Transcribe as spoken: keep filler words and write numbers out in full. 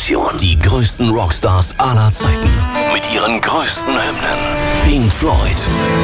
Generation. Die größten Rockstars aller Zeiten. Mit ihren größten Hymnen. Pink Floyd.